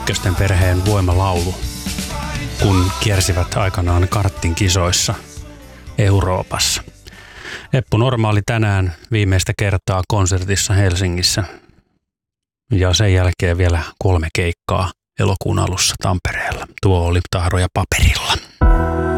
Ykkösten perheen voimalaulu, kun kiersivät aikanaan karttin kisoissa Euroopassa. Eppu Normaali tänään viimeistä kertaa konsertissa Helsingissä ja sen jälkeen vielä 3 keikkaa elokuun alussa Tampereella. Tuo oli Tahroja paperilla.